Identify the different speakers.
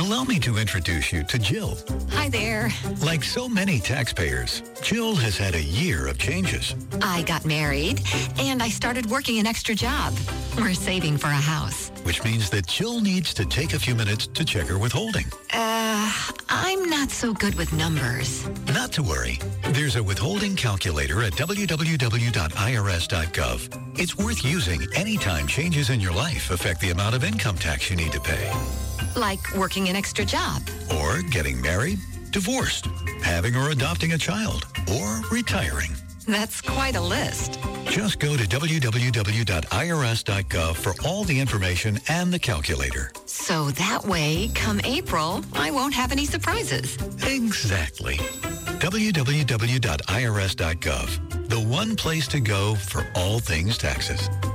Speaker 1: Allow me to introduce you to Jill.
Speaker 2: Hi there.
Speaker 1: Like so many taxpayers, Jill has had a year of changes.
Speaker 2: I got married, and I started working an extra job. We're saving for a house.
Speaker 1: Which means that Jill needs to take a few minutes to check her withholding.
Speaker 2: I'm not so good with numbers.
Speaker 1: Not to worry. There's a withholding calculator at www.irs.gov. It's worth using anytime changes in your life affect the amount of income tax you need to pay.
Speaker 2: Like working an extra job.
Speaker 1: Or getting married, divorced, having or adopting a child, or retiring.
Speaker 2: That's quite a list.
Speaker 1: Just go to www.irs.gov for all the information and the calculator.
Speaker 2: So that way, come April, I won't have any surprises.
Speaker 1: Exactly. www.irs.gov, the one place to go for all things taxes.